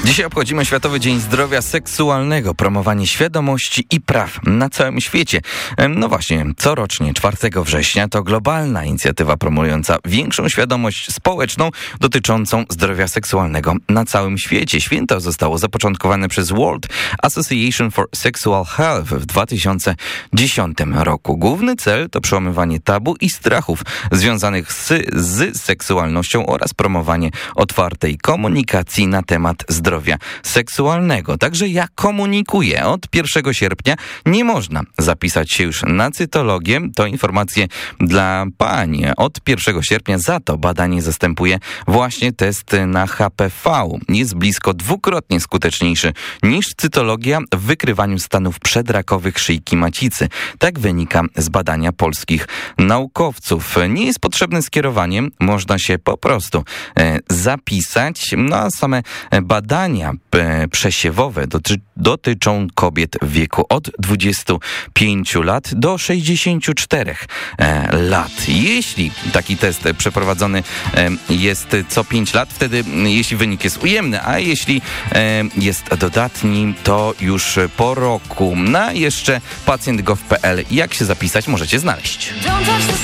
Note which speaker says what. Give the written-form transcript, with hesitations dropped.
Speaker 1: Dzisiaj obchodzimy Światowy Dzień Zdrowia Seksualnego, promowanie świadomości i praw na całym świecie. No właśnie, corocznie 4 września to globalna inicjatywa promująca większą świadomość społeczną dotyczącą zdrowia seksualnego na całym świecie. Święto zostało zapoczątkowane przez World Association for Sexual Health w 2010 roku. Główny cel to przełamywanie tabu i strachów związanych z seksualnością oraz promowanie otwartej komunikacji na temat zdrowia seksualnego. Także ja komunikuję. Od 1 sierpnia nie można zapisać się już na cytologię. To informacje dla pań. Od 1 sierpnia za to badanie zastępuje właśnie test na HPV. Jest blisko 2-krotnie skuteczniejszy niż cytologia w wykrywaniu stanów przedrakowych szyjki macicy. Tak wynika z badania polskich naukowców. Nie jest potrzebne skierowanie, można się po prostu zapisać. No a same badania przesiewowe dotyczą kobiet w wieku od 25 lat do 64 lat. Jeśli taki test przeprowadzony jest co 5 lat, wtedy jeśli wynik jest ujemny, a jeśli jest dodatni, to już po roku. Na jeszcze pacjent.gov.pl jak się zapisać możecie znaleźć.